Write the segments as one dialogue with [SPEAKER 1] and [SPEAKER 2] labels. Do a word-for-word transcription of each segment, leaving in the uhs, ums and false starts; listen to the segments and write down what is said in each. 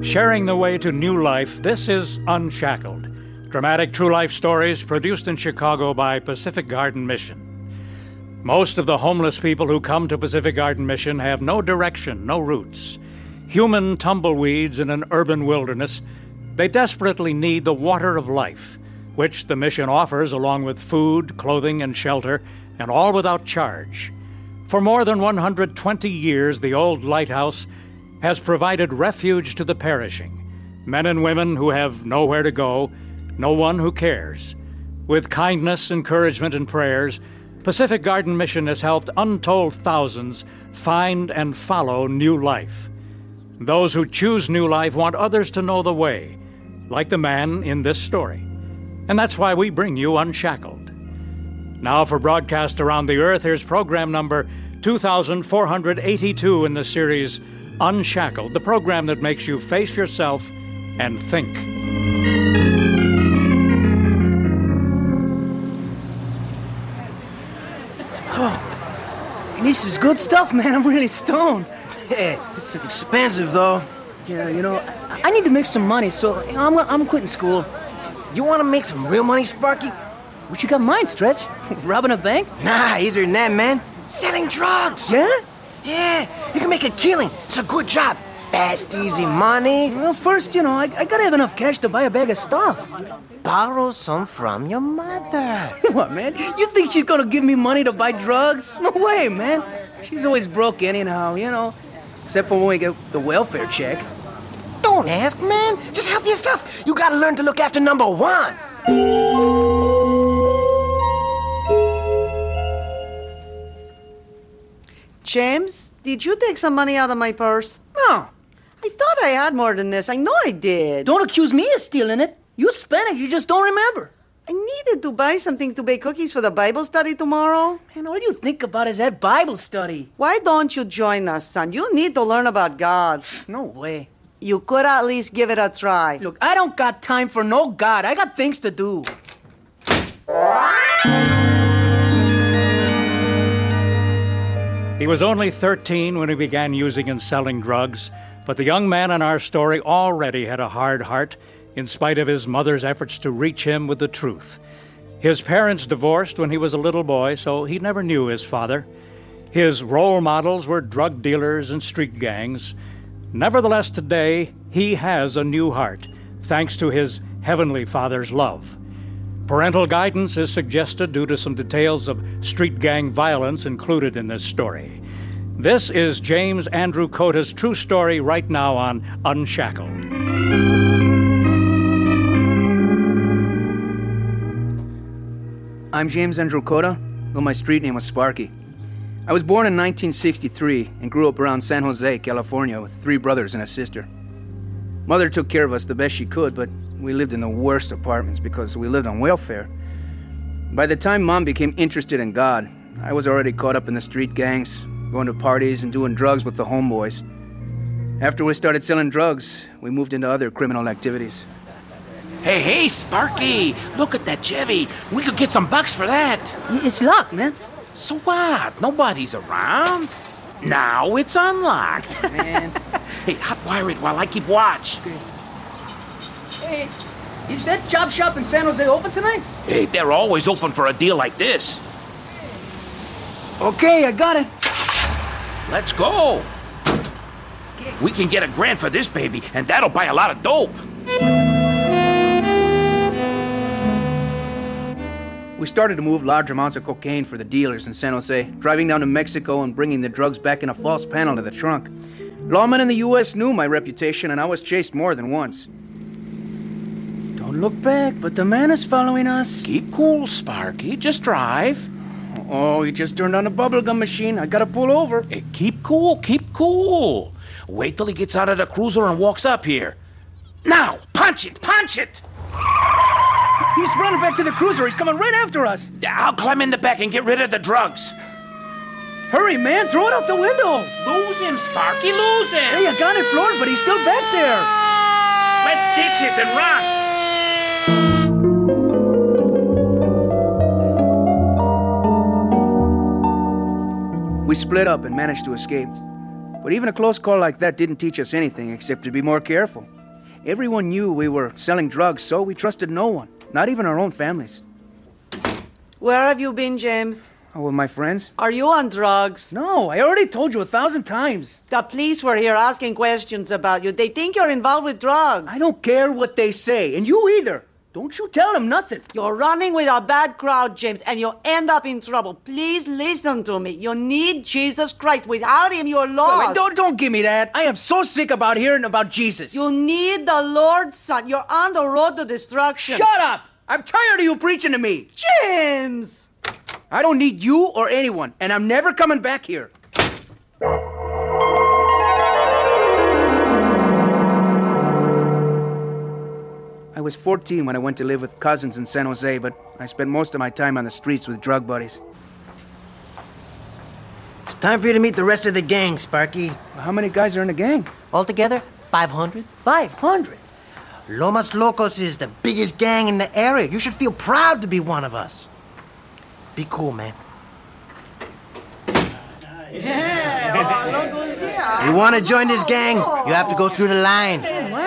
[SPEAKER 1] Sharing the way to new life, this is Unshackled. Dramatic true life stories produced in Chicago by Pacific Garden Mission. Most of the homeless people who come to Pacific Garden Mission have no direction, no roots. Human tumbleweeds in an urban wilderness, they desperately need the water of life, which the mission offers along with food, clothing, and shelter, and all without charge. For more than one hundred twenty years, the old lighthouse has provided refuge to the perishing, men and women who have nowhere to go, no one who cares. With kindness, encouragement, and prayers, Pacific Garden Mission has helped untold thousands find and follow new life. Those who choose new life want others to know the way, like the man in this story. And that's why we bring you Unshackled. Now for broadcast around the earth, here's program number two thousand four hundred eighty-two in the series Unshackled, the program that makes you face yourself and think.
[SPEAKER 2] Oh, this is good stuff, man. I'm really stoned.
[SPEAKER 3] Yeah, expensive, though.
[SPEAKER 2] Yeah, you know, I, I need to make some money, so you know, I'm, I'm quitting school.
[SPEAKER 3] You want to make some real money, Sparky?
[SPEAKER 2] What you got in mind, Stretch? Robbing a bank?
[SPEAKER 3] Nah, easier than that, man. Selling drugs.
[SPEAKER 2] Yeah?
[SPEAKER 3] Yeah, you can make a killing. It's a good job. Fast, easy money.
[SPEAKER 2] Well, first, you know, I, I gotta have enough cash to buy a bag of stuff.
[SPEAKER 3] Borrow some from your mother.
[SPEAKER 2] What, man? You think she's gonna give me money to buy drugs? No way, man. She's always broke anyhow, you know. Except for when we get the welfare check.
[SPEAKER 3] Don't ask, man. Just help yourself. You gotta learn to look after number one.
[SPEAKER 4] James, did you take some money out of my purse?
[SPEAKER 2] No.
[SPEAKER 4] I thought I had more than this. I know I did.
[SPEAKER 2] Don't accuse me of stealing it. You spent it, you just don't remember.
[SPEAKER 4] I needed to buy some things to bake cookies for the Bible study tomorrow.
[SPEAKER 2] Man, all you think about is that Bible study.
[SPEAKER 4] Why don't you join us, son? You need to learn about God.
[SPEAKER 2] No way.
[SPEAKER 4] You could at least give it a try.
[SPEAKER 2] Look, I don't got time for no God. I got things to do.
[SPEAKER 1] He was only thirteen when he began using and selling drugs, but the young man in our story already had a hard heart in spite of his mother's efforts to reach him with the truth. His parents divorced when he was a little boy, so he never knew his father. His role models were drug dealers and street gangs. Nevertheless, today, he has a new heart, thanks to his Heavenly Father's love. Parental guidance is suggested due to some details of street gang violence included in this story. This is James Andrew Cota's true story right now on Unshackled.
[SPEAKER 2] I'm James Andrew Cota, though my street name was Sparky. I was born in nineteen sixty-three and grew up around San Jose, California, with three brothers and a sister. Mother took care of us the best she could, but we lived in the worst apartments because we lived on welfare. By the time Mom became interested in God, I was already caught up in the street gangs, going to parties and doing drugs with the homeboys. After we started selling drugs, we moved into other criminal activities.
[SPEAKER 5] Hey, hey, Sparky! Look at that Chevy. We could get some bucks for that.
[SPEAKER 2] It's locked, man.
[SPEAKER 5] So what? Nobody's around. Now it's unlocked.
[SPEAKER 2] Man.
[SPEAKER 5] Hey, hotwire it while I keep watch.
[SPEAKER 2] Okay. Hey, is that chop shop in San Jose open tonight?
[SPEAKER 5] Hey, they're always open for a deal like this.
[SPEAKER 2] Okay, I got it.
[SPEAKER 5] Let's go. We can get a grant for this baby, and that'll buy a lot of dope.
[SPEAKER 2] We started to move large amounts of cocaine for the dealers in San Jose, driving down to Mexico and bringing the drugs back in a false panel to the trunk. Lawmen in the U S knew my reputation, and I was chased more than once. Don't look back, but the man is following us.
[SPEAKER 5] Keep cool, Sparky. Just drive.
[SPEAKER 2] Oh, he just turned on the bubblegum machine. I gotta pull over.
[SPEAKER 5] Hey, keep cool, keep cool. Wait till he gets out of the cruiser and walks up here. Now, punch it, punch it!
[SPEAKER 2] He's running back to the cruiser. He's coming right after us.
[SPEAKER 5] I'll climb in the back and get rid of the drugs.
[SPEAKER 2] Hurry, man. Throw it out the window.
[SPEAKER 5] Lose him, Sparky, lose him.
[SPEAKER 2] Hey, I got it floored, but he's still back there.
[SPEAKER 5] Let's ditch it and run.
[SPEAKER 2] We split up and managed to escape. But even a close call like that didn't teach us anything except to be more careful. Everyone knew we were selling drugs, so we trusted no one, not even our own families.
[SPEAKER 4] Where have you been, James?
[SPEAKER 2] Oh, with my friends?
[SPEAKER 4] Are you on drugs?
[SPEAKER 2] No, I already told you a thousand times.
[SPEAKER 4] The police were here asking questions about you. They think you're involved with drugs.
[SPEAKER 2] I don't care what they say, and you either. Don't you tell them nothing.
[SPEAKER 4] You're running with a bad crowd, James, and you'll end up in trouble. Please listen to me. You need Jesus Christ. Without him, you're lost.
[SPEAKER 2] Wait, wait, don't, don't give me that. I am so sick about hearing about Jesus.
[SPEAKER 4] You need the Lord's Son. You're on the road to destruction.
[SPEAKER 2] Shut up! I'm tired of you preaching to me.
[SPEAKER 4] James!
[SPEAKER 2] I don't need you or anyone, and I'm never coming back here. I was fourteen when I went to live with cousins in San Jose, but I spent most of my time on the streets with drug buddies.
[SPEAKER 3] It's time for you to meet the rest of the gang, Sparky.
[SPEAKER 2] How many guys are in the gang?
[SPEAKER 3] Altogether, five hundred.
[SPEAKER 2] five hundred?
[SPEAKER 3] Lomas Locos is the biggest gang in the area. You should feel proud to be one of us. Be cool, man.
[SPEAKER 4] Yeah, oh, look who's here.
[SPEAKER 3] If you want to join this gang, you have to go through the line.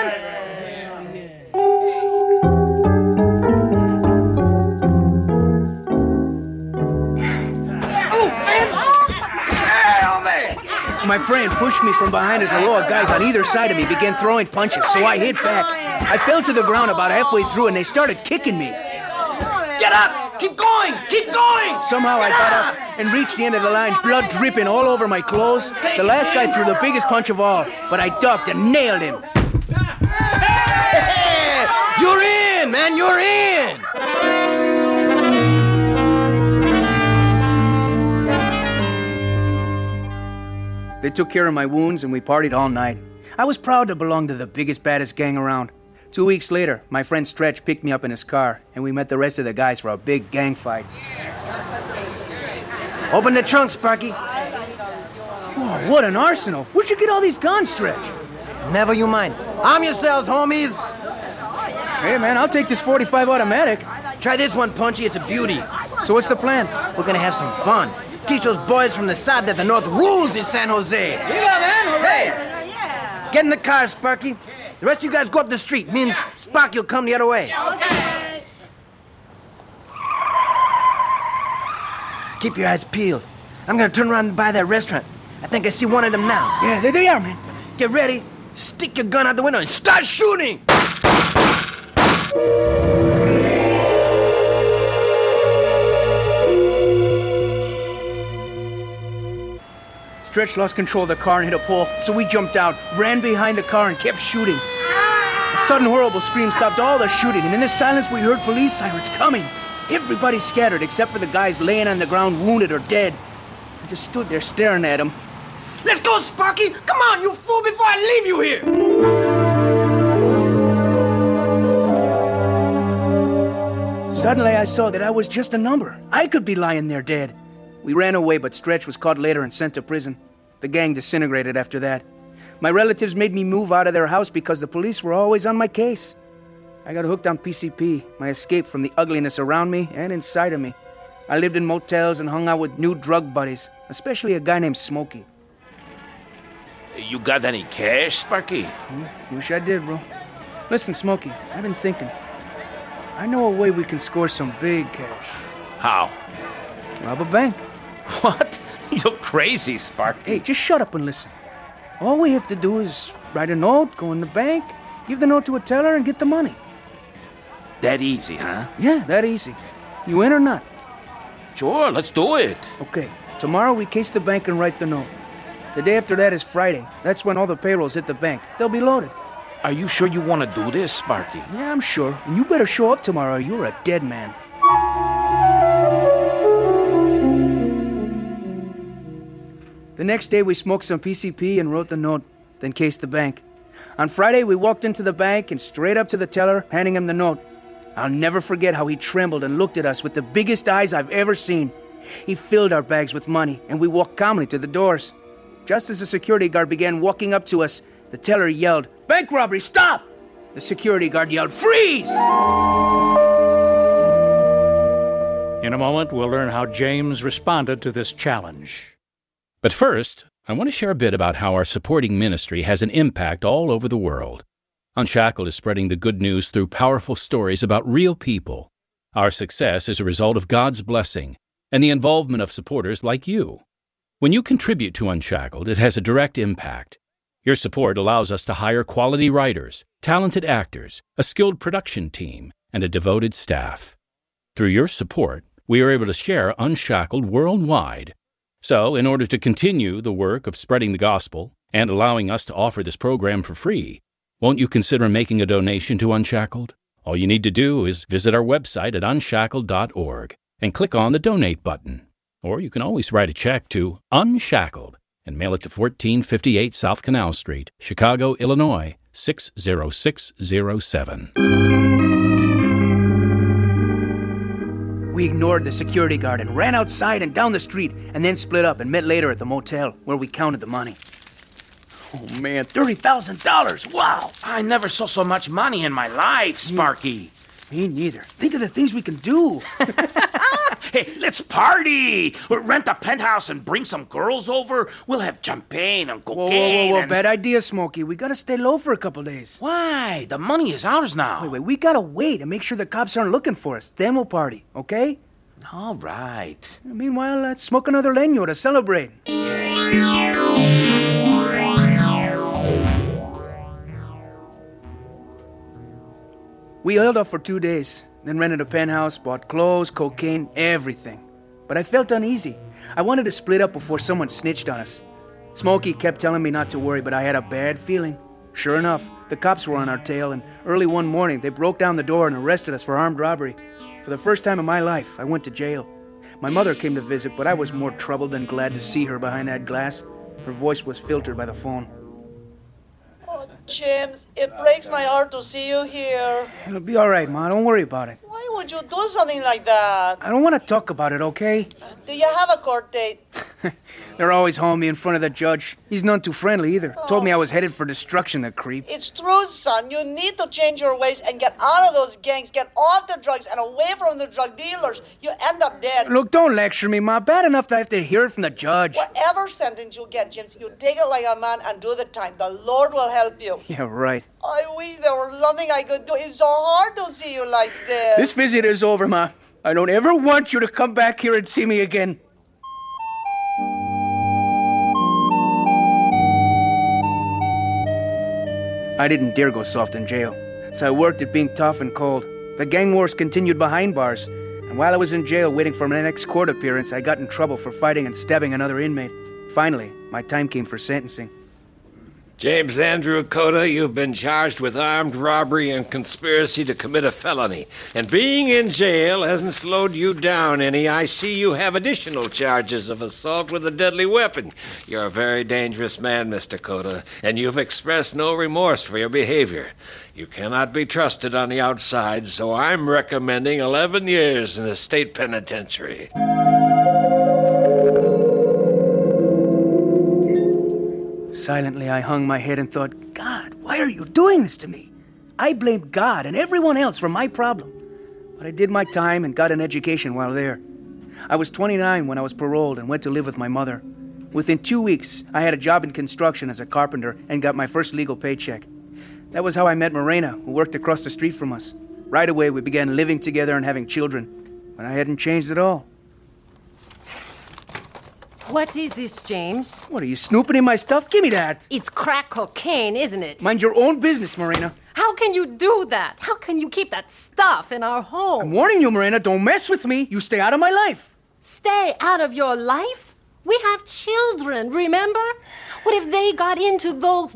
[SPEAKER 2] My friend pushed me from behind as a row of guys on either side of me began throwing punches, so I hit back. I fell to the ground about halfway through, and they started kicking me.
[SPEAKER 3] Get up! Keep going! Keep going!
[SPEAKER 2] Somehow I got up and reached the end of the line, blood dripping all over my clothes. The last guy threw the biggest punch of all, but I ducked and nailed him.
[SPEAKER 3] Hey! You're in, man! You're in!
[SPEAKER 2] They took care of my wounds, and we partied all night. I was proud to belong to the biggest, baddest gang around. Two weeks later, my friend Stretch picked me up in his car, and we met the rest of the guys for a big gang fight.
[SPEAKER 3] Open the trunk, Sparky.
[SPEAKER 2] Whoa, what an arsenal. Where'd you get all these guns, Stretch?
[SPEAKER 3] Never you mind. Arm yourselves, homies.
[SPEAKER 2] Hey, man, I'll take this forty-five automatic.
[SPEAKER 3] Try this one, Punchy. It's a beauty.
[SPEAKER 2] So what's the plan?
[SPEAKER 3] We're gonna have some fun. Teach those boys from the side that the North rules in San Jose.
[SPEAKER 2] Yeah, man.
[SPEAKER 3] Hey! Get in the car, Sparky. The rest of you guys go up the street. Me and Sparky will come the other way.
[SPEAKER 4] Okay.
[SPEAKER 3] Keep your eyes peeled. I'm gonna turn around by that restaurant. I think I see one of them now.
[SPEAKER 2] Yeah, there they are, man.
[SPEAKER 3] Get ready. Stick your gun out the window and start shooting.
[SPEAKER 2] Stretch lost control of the car and hit a pole, so we jumped out, ran behind the car, and kept shooting. A sudden horrible scream stopped all the shooting, and in the silence we heard police sirens coming. Everybody scattered except for the guys laying on the ground wounded or dead. I just stood there staring at them.
[SPEAKER 3] Let's go, Sparky! Come on, you fool, before I leave you here!
[SPEAKER 2] Suddenly I saw that I was just a number. I could be lying there dead. We ran away, but Stretch was caught later and sent to prison. The gang disintegrated after that. My relatives made me move out of their house because the police were always on my case. I got hooked on P C P, my escape from the ugliness around me and inside of me. I lived in motels and hung out with new drug buddies, especially a guy named Smokey.
[SPEAKER 5] You got any cash, Sparky?
[SPEAKER 2] Hmm, wish I did, bro. Listen, Smokey, I've been thinking. I know a way we can score some big cash.
[SPEAKER 5] How?
[SPEAKER 2] Rob a bank.
[SPEAKER 5] What? You're crazy, Sparky.
[SPEAKER 2] Hey, just shut up and listen. All we have to do is write a note, go in the bank, give the note to a teller, and get the money.
[SPEAKER 5] That easy, huh?
[SPEAKER 2] Yeah, that easy. You in or not?
[SPEAKER 5] Sure, let's do it.
[SPEAKER 2] Okay, tomorrow we case the bank and write the note. The day after that is Friday. That's when all the payrolls hit the bank. They'll be loaded.
[SPEAKER 5] Are you sure you want to do this, Sparky?
[SPEAKER 2] Yeah, I'm sure. And you better show up tomorrow or you're a dead man. The next day we smoked some P C P and wrote the note, then cased the bank. On Friday we walked into the bank and straight up to the teller, handing him the note. I'll never forget how he trembled and looked at us with the biggest eyes I've ever seen. He filled our bags with money and we walked calmly to the doors. Just as the security guard began walking up to us, the teller yelled, "Bank robbery, stop!" The security guard yelled, "Freeze!"
[SPEAKER 1] In a moment, we'll learn how James responded to this challenge. But first,
[SPEAKER 6] I want to share a bit about how our supporting ministry has an impact all over the world. Unshackled is spreading the good news through powerful stories about real people. Our success is a result of God's blessing and the involvement of supporters like you. When you contribute to Unshackled, it has a direct impact. Your support allows us to hire quality writers, talented actors, a skilled production team, and a devoted staff. Through your support, we are able to share Unshackled worldwide. So, in order to continue the work of spreading the gospel and allowing us to offer this program for free, won't you consider making a donation to Unshackled? All you need to do is visit our website at unshackled dot org and click on the Donate button. Or you can always write a check to Unshackled and mail it to fourteen fifty-eight South Canal Street, Chicago, Illinois, six zero six zero seven.
[SPEAKER 2] We ignored the security guard and ran outside and down the street, and then split up and met later at the motel, where we counted the money. Oh, man, thirty thousand dollars, wow!
[SPEAKER 5] I never saw so much money in my life, Sparky.
[SPEAKER 2] Me neither. Think of the things we can do.
[SPEAKER 5] Hey, let's party! We'll rent a penthouse and bring some girls over. We'll have champagne and
[SPEAKER 2] Whoa,
[SPEAKER 5] cocaine.
[SPEAKER 2] whoa, whoa, whoa,
[SPEAKER 5] and...
[SPEAKER 2] bad idea, Smokey. We gotta stay low for a couple days.
[SPEAKER 5] Why? The money is ours now.
[SPEAKER 2] Wait, wait, we gotta wait and make sure the cops aren't looking for us. Then we'll party, okay?
[SPEAKER 5] All right.
[SPEAKER 2] Meanwhile, let's smoke another leño to celebrate. We held up for two days, then rented a penthouse, bought clothes, cocaine, everything. But I felt uneasy. I wanted to split up before someone snitched on us. Smokey kept telling me not to worry, but I had a bad feeling. Sure enough, the cops were on our tail, and early one morning, they broke down the door and arrested us for armed robbery. For the first time in my life, I went to jail. My mother came to visit, but I was more troubled than glad to see her behind that glass. Her voice was filtered by the phone.
[SPEAKER 4] Oh, James, it breaks my heart to see you here.
[SPEAKER 2] It'll be all right, Ma. Don't worry about it.
[SPEAKER 4] Why would you do something like that?
[SPEAKER 2] I don't want to talk about it, okay?
[SPEAKER 4] Do you have a court date?
[SPEAKER 2] They're always hauling me in front of the judge. He's none too friendly either.
[SPEAKER 4] Oh.
[SPEAKER 2] Told me I was headed for destruction, the creep.
[SPEAKER 4] It's true, son. You need to change your ways and get out of those gangs, get off the drugs and away from the drug dealers. You end up dead.
[SPEAKER 2] Look, don't lecture me, Ma. Bad enough that I have to hear it from the judge.
[SPEAKER 4] Whatever sentence you get, James, you take it like a man and do the time. The Lord will help you.
[SPEAKER 2] Yeah, right.
[SPEAKER 4] I wish there was nothing I could do. It's so hard to see you like this.
[SPEAKER 2] This visit is over, Ma. I don't ever want you to come back here and see me again. I didn't dare go soft in jail, so I worked at being tough and cold. The gang wars continued behind bars, and while I was in jail waiting for my next court appearance, I got in trouble for fighting and stabbing another inmate. Finally, my time came for sentencing.
[SPEAKER 7] James Andrew Cota, you've been charged with armed robbery and conspiracy to commit a felony. And being in jail hasn't slowed you down any. I see you have additional charges of assault with a deadly weapon. You're a very dangerous man, Mister Cota, and you've expressed no remorse for your behavior. You cannot be trusted on the outside, so I'm recommending eleven years in a state penitentiary.
[SPEAKER 2] Silently, I hung my head and thought, God, why are you doing this to me? I blamed God and everyone else for my problem. But I did my time and got an education while there. I was twenty-nine when I was paroled and went to live with my mother. Within two weeks, I had a job in construction as a carpenter and got my first legal paycheck. That was how I met Morena, who worked across the street from us. Right away, we began living together and having children. But I hadn't changed at all.
[SPEAKER 8] What is this, James?
[SPEAKER 2] What, are you snooping in my stuff? Give me that.
[SPEAKER 8] It's crack cocaine, isn't it?
[SPEAKER 2] Mind your own business, Morena.
[SPEAKER 8] How can you do that? How can you keep that stuff in our home?
[SPEAKER 2] I'm warning you, Morena, don't mess with me. You stay out of my life.
[SPEAKER 8] Stay out of your life? We have children, remember? What if they got into those